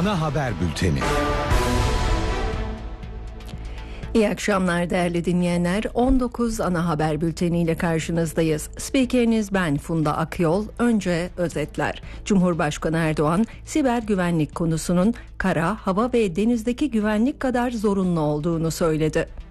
ana haber bülteni. İyi akşamlar değerli dinleyenler. 19 ana haber bülteniyle karşınızdayız. Spikeriniz ben Funda Akyol. Önce özetler. Cumhurbaşkanı Erdoğan, siber güvenlik konusunun kara, hava ve denizdeki güvenlik kadar zorunlu olduğunu söyledi.